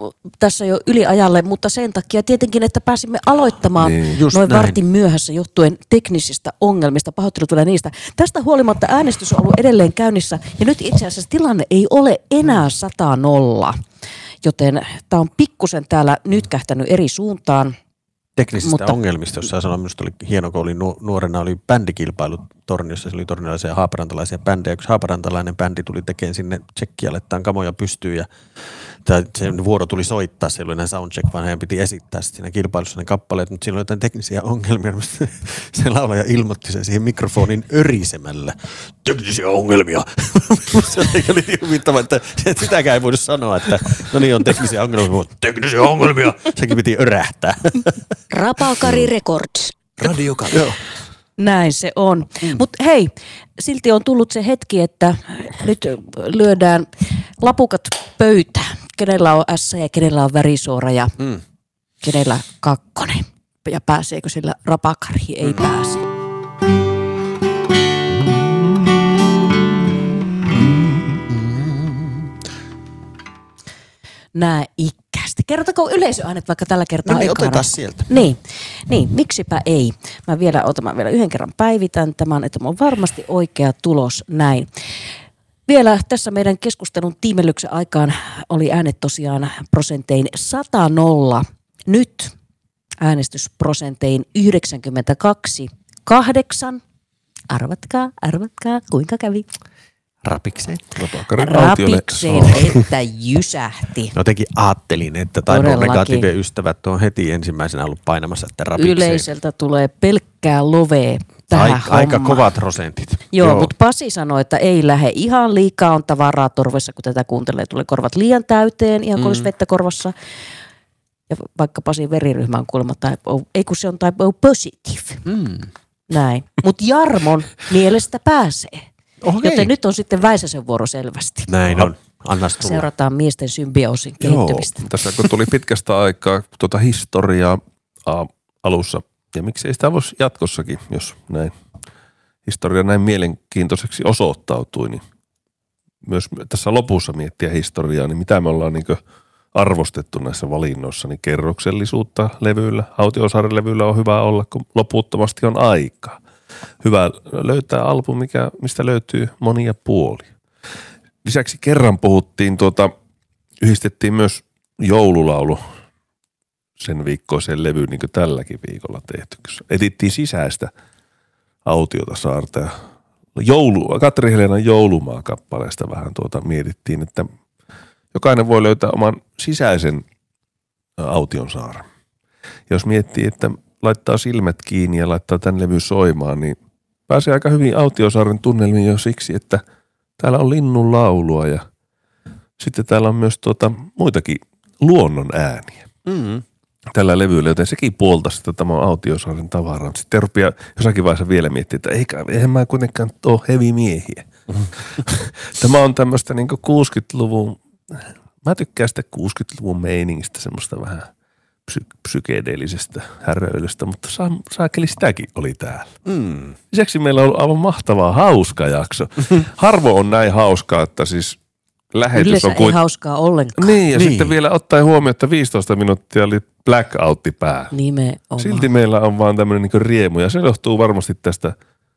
tässä jo yliajalle, mutta sen takia tietenkin, että pääsimme aloittamaan noin vartin myöhässä johtuen teknisistä ongelmista. Pahoittelu tulee niistä. Tästä huolimatta äänestys on ollut edelleen käynnissä ja nyt itse asiassa tilanne ei ole enää 100-0, joten tämä on pikkusen täällä nyt kähtänyt eri suuntaan. Teknisistä ongelmista, jos sä sanoit, minusta oli hieno, kun oli nuorena oli bändikilpailu Torniossa, se oli torniolaisia haaparantalaisia bändejä. Yksi haaparantalainen bändi tuli tekemään sinne tsekkiä, laittaa kamoja pystyyn ja sen vuoro tuli soittaa, se ei ollut enää soundcheck, vaan heidän piti esittää siinä kilpailussa ne kappaleet, mutta siinä oli jotain teknisiä ongelmia, se laulaja ilmoitti sen siihen mikrofonin örisemällä. Teknisiä ongelmia. Se oli niin huvittava, että sitäkään ei voida sanoa, että no niin on teknisiä ongelmia, mutta teknisiä ongelmia. Sekin piti örähtää. Rapakari Records. Radio Kari. Näin se on. Mutta hei, silti on tullut se hetki, että nyt lyödään lapukat pöytään. Kenellä on S ja kenellä on värisuora ja kenellä kakkonen. Ja pääseekö sillä rapakariin? Ei pääse. Nää ikästi. Kerrotako yleisöäänet vaikka tällä kertaa? No niin, otetaan sieltä. Niin, miksipä ei. Mä vielä yhden kerran päivitän tämän, että on varmasti oikea tulos näin. Vielä tässä meidän keskustelun tiimellyksen aikaan oli äänet tosiaan prosentein 100-0. Nyt äänestysprosentein 92,8. Arvatkaa, kuinka kävi? Rapikseen. Rapikseen, että jysähti. No jotenkin ajattelin, että Taipon negatiivien ystävät on heti ensimmäisenä ollut painamassa, että rapikseen. Yleiseltä tulee pelkkää lovea tähän aika kovat prosentit. Joo, mutta Pasi sanoi, että ei lähde ihan liikaa, on tavaraa torvessa, kun tätä kuuntelee. Tulee korvat liian täyteen, ihan kuin olisi vettä korvassa. Ja vaikka Pasin veriryhmä on kuulemma ei kun se on type positive. Näin. Mutta Jarmon mielestä pääsee. Okay. Joten nyt on sitten Väisäsen vuoro selvästi. Näin on. Annas tulla. Seurataan miesten symbioosin kehittymistä. Tässä kun tuli pitkästä aikaa historiaa alussa, ja miksei sitä voisi jatkossakin, jos näin historia näin mielenkiintoiseksi osoittautui, niin myös tässä lopussa miettiä historiaa, niin mitä me ollaan niin arvostettu näissä valinnoissa, niin kerroksellisuutta levyillä, Autiosaaren levyillä on hyvä olla, kun loputtomasti on aikaa. Hyvä löytää albumi, mistä löytyy monia puolia. Lisäksi kerran puhuttiin, yhdistettiin myös joululaulu sen viikkoiseen levyyn, niin kuin tälläkin viikolla tehty. Etittiin sisäistä autiota saarta ja Katri Helenan joulumaa-kappaleesta vähän mietittiin, että jokainen voi löytää oman sisäisen aution saaren. Jos miettii, että laittaa silmät kiinni ja laittaa tämän levy soimaan, niin pääsee aika hyvin Autiosaaren tunnelmiin jo siksi, että täällä on linnun laulua ja sitten täällä on myös muitakin luonnon ääniä tällä levyllä, joten sekin puoltaa sitä tämä Autiosaaren tavaraa. Sitten rupeaa jossakin vaiheessa vielä miettiä, että eihän mä kuitenkaan ole heavy-miehiä. Tämä on tämmöistä niin 60-luvun, mä tykkään sitä 60-luvun meiningistä, semmoista vähän psykedeellisestä häröilystä, mutta saakeli sitäkin oli täällä. Lisäksi meillä on ollut aivan mahtavaa hauska jakso. Harvo on näin hauskaa, että siis lähetys on ei hauskaa ollenkaan. Niin, sitten vielä ottaen huomioon, että 15 minuuttia oli blackoutti päällä. Nimenomaan. Silti meillä on vaan tämmöinen niin riemu, ja se johtuu varmasti tästä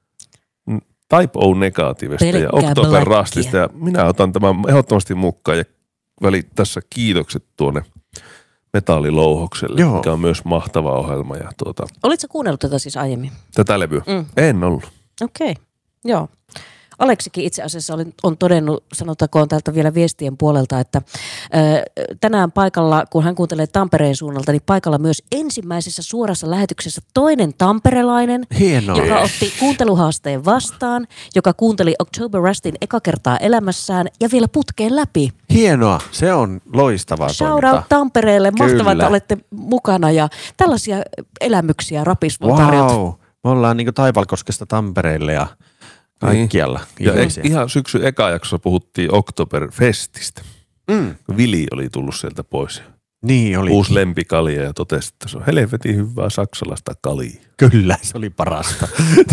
Type O-negatiivista ja October Rustista, ja minä otan tämän ehdottomasti mukaan, ja tässä kiitokset tuonne Metallilouhokselle, mikä on myös mahtava ohjelma. Ja Olitko kuunnellut tätä siis aiemmin? Tätä levyä? En ollut. Okei, joo. Aleksikin itse asiassa on todennut, sanotakoon täältä vielä viestien puolelta, että tänään paikalla, kun hän kuuntelee Tampereen suunnalta, niin paikalla myös ensimmäisessä suorassa lähetyksessä toinen tamperelainen, joka otti kuunteluhaasteen vastaan, joka kuunteli October Rustin eka kertaa elämässään ja vielä putkeen läpi. Hienoa, se on loistavaa Shout out Tampereelle, mahtavaa, että olette mukana ja tällaisia elämyksiä Rapis voi tarjota. Me ollaan niin kuin Taivalkoskesta Tampereelle ja kaikkialla. Ja ihan syksyn eka jaksossa puhuttiin Oktoberfestistä. Vili oli tullut sieltä pois. Niin oli. Uusi lempikalja ja totesi, että se on helvetin hyvää saksalaista kaljaa. Kyllä, se oli parasta.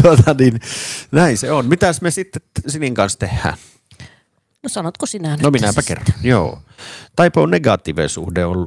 Näin se on. Mitäs me sitten Sinin kanssa tehdään? No sanotko sinä nyt? No minäpä kerron. Joo. Type O-negatiivinen suhde on